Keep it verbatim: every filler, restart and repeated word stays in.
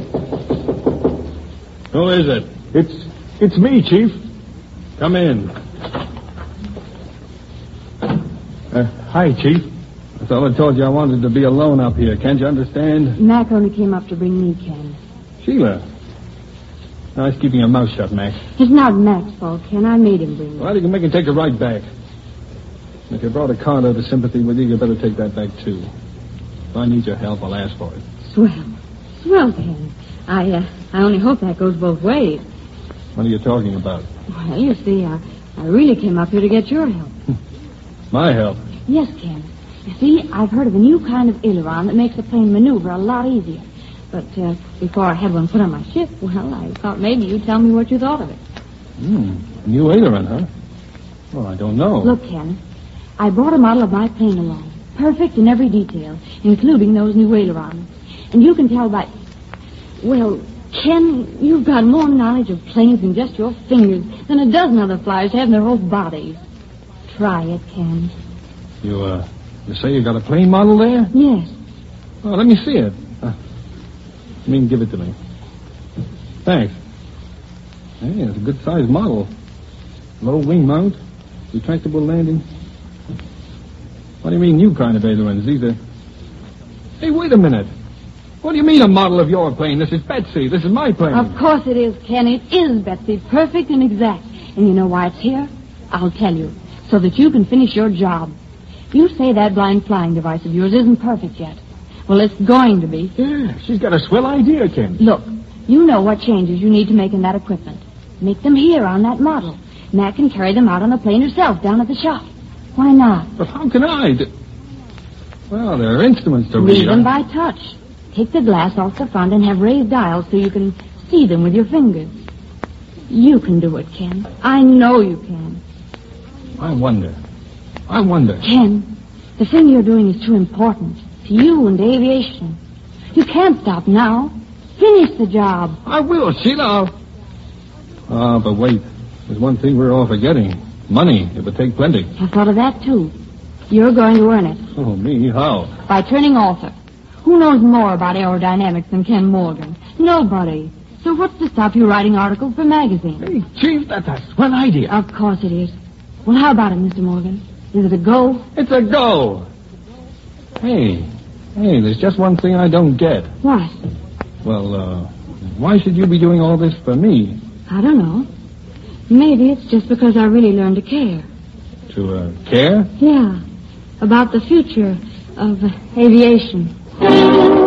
Who is it? It's it's me, Chief. Come in. Uh, hi, Chief. I thought I told you I wanted to be alone up here. Can't you understand? Mac only came up to bring me, Ken. Sheila. Nice keeping your mouth shut, Mac. It's not Mac's fault, Ken. I made him bring me. Well, you can make him take it right back. If you brought a card out of sympathy with you, you better take that back, too. If I need your help, I'll ask for it. Swell. Swell, Ken. I, uh, I only hope that goes both ways. What are you talking about? Well, you see, I, I really came up here to get your help. My help? Yes, Ken. You see, I've heard of a new kind of aileron that makes the plane maneuver a lot easier. But uh, before I had one put on my ship, well, I thought maybe you'd tell me what you thought of it. Hmm, new aileron, huh? Well, I don't know. Look, Ken, I brought a model of my plane along. Perfect in every detail, including those new ailerons. And you can tell by... Well, Ken, you've got more knowledge of planes than just your fingers than a dozen other flyers have in their whole bodies. Try it, Ken. You, uh, you say you got a plane model there? Yes. Well, let me see it. Uh, you mean give it to me. Thanks. Hey, it's a good-sized model. Low wing mount, retractable landing. What do you mean, new kind of ailerons? These are... Hey, wait a minute. What do you mean, a model of your plane? This is Betsy. This is my plane. Of course it is, Ken. It is, Betsy. Perfect and exact. And you know why it's here? I'll tell you. So that you can finish your job. You say that blind flying device of yours isn't perfect yet. Well, it's going to be. Yeah, she's got a swell idea, Ken. Look, you know what changes you need to make in that equipment. Make them here on that model. Mac can carry them out on the plane herself down at the shop. Why not? But how can I? D- well, there are instruments to Read read. them I... by touch. Take the glass off the front and have raised dials so you can see them with your fingers. You can do it, Ken. I know you can. I wonder. I wonder. Ken, the thing you're doing is too important to you and to aviation. You can't stop now. Finish the job. I will, Sheila. Ah, but wait. There's one thing we're all forgetting. Money. It would take plenty. I thought of that, too. You're going to earn it. Oh, me? How? By turning author. Who knows more about aerodynamics than Ken Morgan? Nobody. So what's to stop you writing articles for magazines? Hey, Chief, that's a swell idea. Of course it is. Well, how about it, Mister Morgan? Is it a go? It's a go. Hey. Hey, there's just one thing I don't get. What? Well, uh, why should you be doing all this for me? I don't know. Maybe it's just because I really learned to care. To, uh, care? Yeah. About the future of uh, aviation.